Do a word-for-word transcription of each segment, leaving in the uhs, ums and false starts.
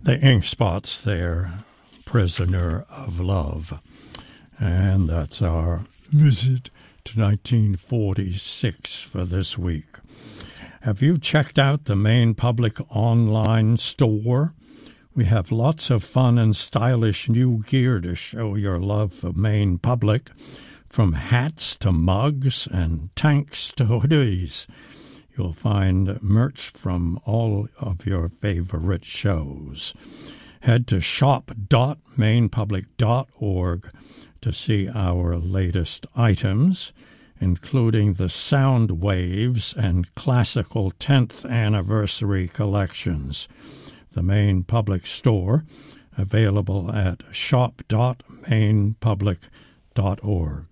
the Ink Spots there, Prisoner of Love. And that's our visit to nineteen forty-six for this week. Have you checked out the Maine Public online store? We have lots of fun and stylish new gear to show your love for Maine Public, from hats to mugs and tanks to hoodies. You'll find merch from all of your favorite shows. Head to shop dot maine public dot org to see our latest items, including the Sound Waves and Classical tenth Anniversary collections. The Maine Public Store, available at shop dot maine public dot org.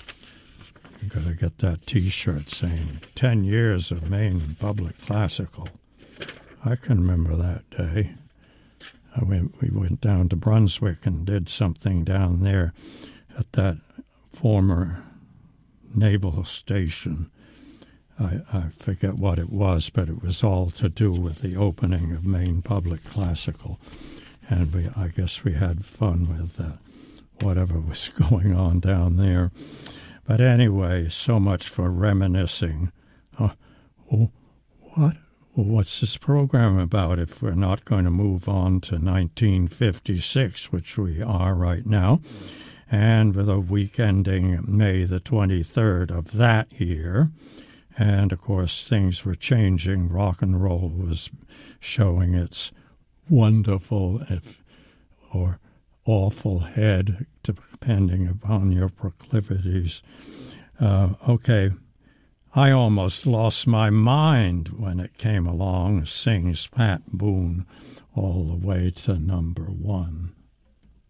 You got to get that T-shirt saying ten years of Maine Public Classical. I can remember that day. I went, we went down to Brunswick and did something down there at that former naval station. I, I forget what it was, but it was all to do with the opening of Maine Public Classical. And we, I guess we had fun with uh, whatever was going on down there. But anyway, so much for reminiscing. Uh, oh, what? Well, what's this program about if we're not going to move on to nineteen fifty-six, which we are right now, and with a week ending May the twenty-third of that year. And, of course, things were changing. Rock and roll was showing its wonderful if, or awful head, depending upon your proclivities. Uh, okay. I almost lost my mind when it came along, sings Pat Boone all the way to number one.